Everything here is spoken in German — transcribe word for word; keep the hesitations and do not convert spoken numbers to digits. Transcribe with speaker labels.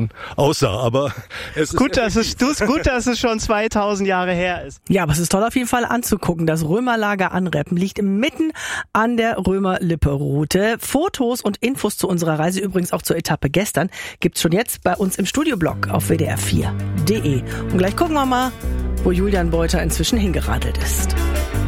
Speaker 1: dann aussah. Aber es ist
Speaker 2: gut, dass es, du, gut, dass es schon zweitausend Jahre her ist.
Speaker 3: Ja, aber es ist toll auf jeden Fall anzugucken. Das Römerlager Anreppen liegt mitten an der Römer-Lippe-Route. Fotos und Infos zu unserer Reise, übrigens auch zur Etappe gestern, gibt's schon jetzt bei uns im Studioblog auf w d r vier punkt d e. Und gleich gucken wir mal, wo Julian Beuter inzwischen hingeradelt ist.